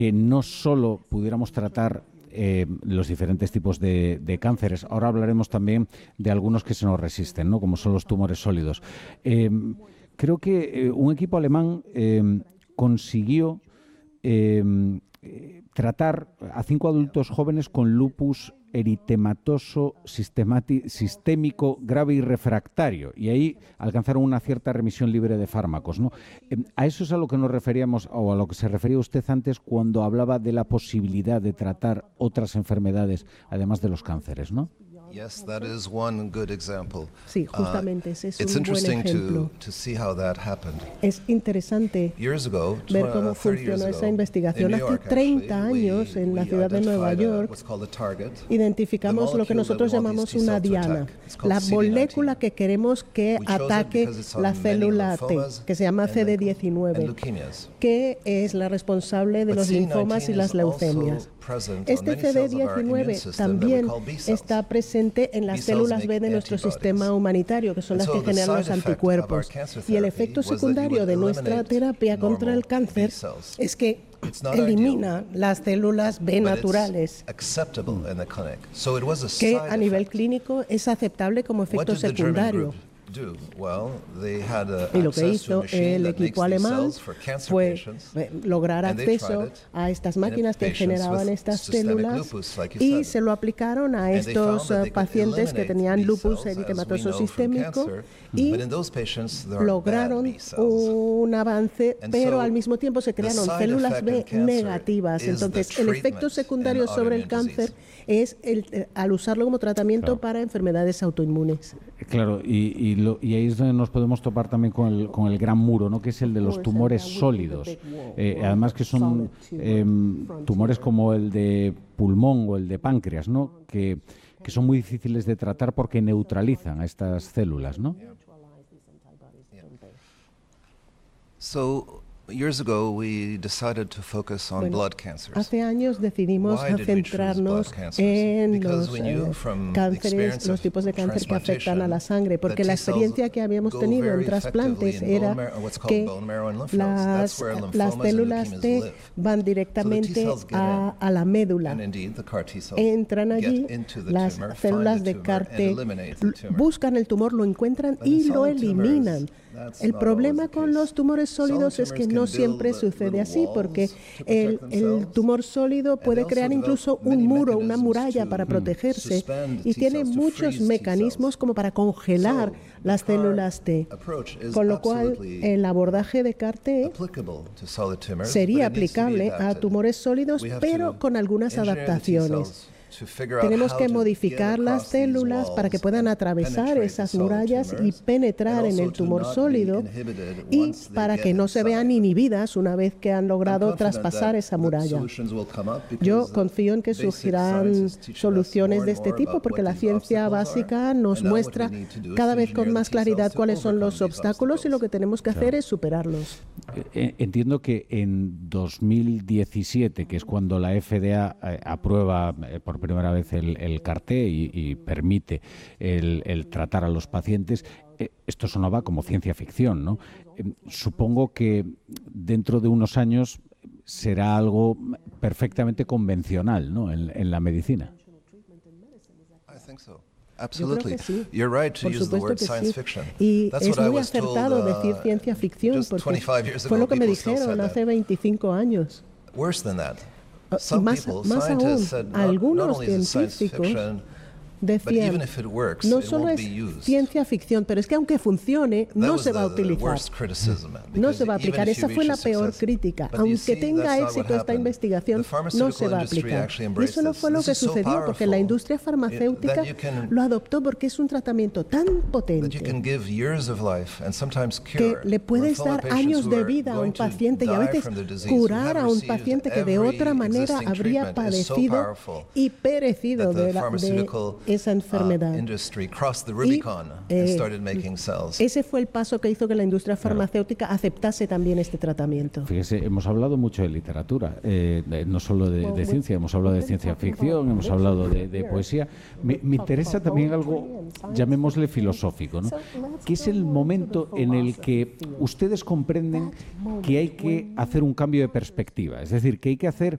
que no solo pudiéramos tratar los diferentes tipos de cánceres. Ahora hablaremos también de algunos que se nos resisten, ¿no? Como son los tumores sólidos. Creo que un equipo alemán consiguió tratar a 5 adultos jóvenes con lupus eritematoso sistémico grave y refractario, y ahí alcanzaron una cierta remisión libre de fármacos, ¿no? A eso es a lo que nos referíamos, o a lo que se refería usted antes cuando hablaba de la posibilidad de tratar otras enfermedades, además de los cánceres, ¿no? Yes, that is one good example. Sí, justamente ese es un It's buen interesting ejemplo. to see how that happened. Es interesante Years ago, ver cómo 30 years funcionó esa ago, investigación. in New Hace York, 30 actually, años, en la we ciudad de Nueva identified York, what's called a target, identificamos the lo que molecule nosotros that we want llamamos these una T-cells to diana, attack. It's called la CD19. molécula que queremos que We chose it ataque because it's on la many célula T, lymphomas que se llama and CD19, leukemias. que es la responsable de But los linfomas y CD19 las is leucemias. also present on Este many cells of our immune CD19 system that we también call B cells. está presente en las B cells células make B de nuestro antibodies. sistema humanitario, que son las And que so the generan los side effect anticuerpos. of our cancer Y el therapy efecto was that you secundario would de nuestra eliminate terapia contra el normal cáncer B cells. es que It's not elimina las células B But naturales, it's acceptable in the clinic. So it was a que side a nivel effect. clínico es aceptable como What efecto did the German secundario. group do? Well, they had Y lo que access to a hizo machine el that makes equipo these alemán cells for cancer fue patients. lograr And they tried acceso it a estas in máquinas que patients generaban with estas systemic células lupus, like you y said. se lo aplicaron a And they estos found that they could pacientes que eliminate tenían B lupus cells, as we eritematoso know from sistémico cancer, y but in those patients, there are bad lograron B cells. un avance, And pero so, al mismo tiempo se the crearon side células effect B in cancer negativas. is the Entonces, el efecto treatment secundario in sobre el autoimmune cáncer disease. es al usarlo como tratamiento Claro. para enfermedades autoinmunes. Claro, y ahí es donde nos podemos topar también con el gran muro, ¿no? Que es el de los tumores sólidos. Además que son tumores como el de pulmón o el de páncreas, ¿no? Que son muy difíciles de tratar porque neutralizan a estas células, ¿no? So, years ago, we decided to focus on Bueno, blood cancers. hace años decidimos Why did we choose centrarnos blood cancers? en Because los we knew from the cánceres, experience los of tipos de cáncer que afectan a la sangre, that porque la T-cells experiencia que habíamos go tenido en very trasplantes effectively in era bone marrow, what's called que bone marrow and lymph nodes. That's where las lymphomas and células leukemias T live. van directamente T-cells get in. a la médula. And indeed, the CAR T-cells Entran allí, get into the las tumor, células find the de tumor, CAR and T eliminate the tumor. buscan el tumor, lo encuentran But in y lo solid tumors, eliminan. that's El not problema always the con case. los tumores sólidos Solid es que tumors no can siempre build sucede little así, porque walls to protect el themselves. tumor sólido And puede they also crear develop incluso many un muro, una mechanisms muralla to para protegerse, suspend y tiene T-cells, to muchos freeze mecanismos T-cells. como para congelar So, las the CAR células T. approach is Con lo cual, absolutely el abordaje de CAR T applicable to solid tumors, sería but it needs to be aplicable a adapted. tumores sólidos, We have pero to con algunas engineer the adaptaciones. T-cells to figure out Tenemos how que to modificar get las across these células para que walls puedan and atravesar penetrate esas the solid murallas y tumors, penetrar and en also el to tumor not be sólido, inhibited y once they para get que no se vean inside. inhibidas una vez que han I'm logrado confident traspasar that esa the muralla. solutions will come up because Yo the confío en que basic surgirán science is teaching us soluciones more de and este more tipo, about porque what la these ciencia obstacles básica are. nos And now what muestra we need to do is cada to vez con engineer más the T-cells claridad to cuáles son los overcome these obstáculos, y lo que obstacles. tenemos que hacer es superarlos. Entiendo que en 2017, que es cuando la FDA aprueba por primera vez el CAR-T y permite el tratar a los pacientes, esto sonaba como ciencia ficción, ¿no? Supongo que dentro de unos años será algo perfectamente convencional, ¿no? en la medicina. I think so. Yo creo Absolutely. que sí. You're right to Por use the supuesto word que science sí. fiction. Y That's es what I muy was told, acertado decir ciencia ficción, just porque 25 years fue ago, lo que me people still dijeron said hace that. 25 años. Worse than that. Y Some más people, aún, scientists said, not algunos only is it science científicos fiction, but decían, even if it works, no it solo won't es be used. ciencia ficción, pero es que aunque funcione, That no was se va a the utilizar. worst criticism, No because se va a even aplicar. if you Esa fue reach la a peor success- crítica. but you Aunque see, tenga that's not what éxito esta happened. investigación, The no pharmaceutical se va a industry aplicar. actually Y embraced eso no this. fue lo This que is so sucedió, porque la powerful industria farmacéutica that you can- lo adoptó porque es un tratamiento tan that you potente can give years of life and sometimes que cure le puedes lymphoma dar patients años who de are vida a un going to paciente y a die veces from the disease, who curar have a un received paciente que de every otra manera existing habría treatment is so padecido powerful y perecido that the de pharmaceutical esa enfermedad. industry crossed the Rubicon and started making cells. Ese fue el paso que hizo que la industria farmacéutica aceptase también este tratamiento. Fíjese, hemos hablado mucho de literatura, no solo de ciencia, hemos hablado de ciencia ficción, hemos hablado de poesía. Me interesa también algo, llamémosle filosófico, ¿no? Que es el momento en el que ustedes comprenden que hay que hacer un cambio de perspectiva, es decir, que hay que hacer